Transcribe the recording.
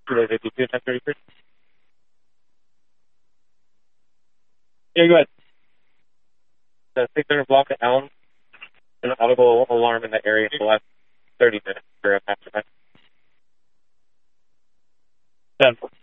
Kilo 52, 1033. Yeah, go ahead. The 600 block of Elm, an audible alarm in the area for the last 30 minutes for a passerby. 10.